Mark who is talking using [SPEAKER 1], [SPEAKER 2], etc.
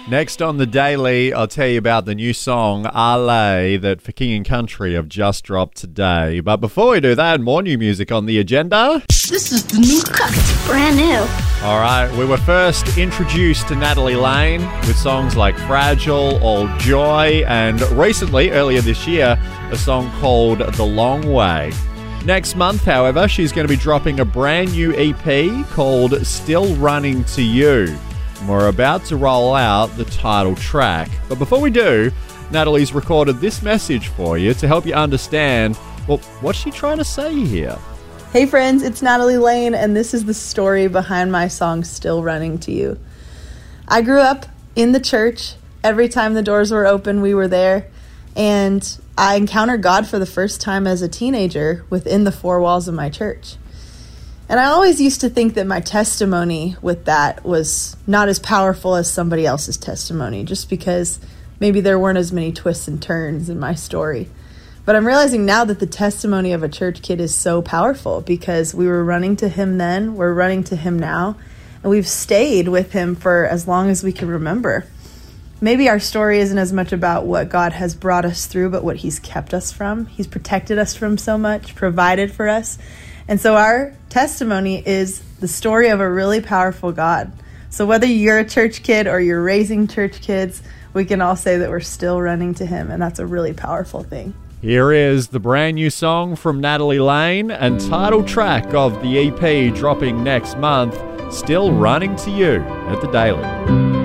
[SPEAKER 1] Next on the Daily, I'll tell you about the new song, Ale, that For King and Country have just dropped today. But before we do that, more new music on the agenda.
[SPEAKER 2] This is the new cut. Brand new.
[SPEAKER 1] All right, we were first introduced to Natalie Lane with songs like Fragile, All Joy, and recently, earlier this year, a song called The Long Way. Next month, however, she's going to be dropping a brand new EP called Still Running to You. And we're about to roll out the title track. But before we do, Natalie's recorded this message for you to help you understand, well, what's she trying to say here?
[SPEAKER 3] Hey friends, it's Natalie Lane, and this is the story behind my song, Still Running to You. I grew up in the church. Every time the doors were open, we were there. And I encountered God for the first time as a teenager within the four walls of my church. And I always used to think that my testimony with that was not as powerful as somebody else's testimony, just because maybe there weren't as many twists and turns in my story. But I'm realizing now that the testimony of a church kid is so powerful because we were running to him then, we're running to him now, and we've stayed with him for as long as we can remember. Maybe our story isn't as much about what God has brought us through, but what he's kept us from. He's protected us from so much, provided for us. And so our testimony is the story of a really powerful God. So whether you're a church kid or you're raising church kids, we can all say that we're still running to him, and that's a really powerful thing.
[SPEAKER 1] Here is the brand new song from Natalie Lane and title track of the EP dropping next month, Still Running to You at the Daily.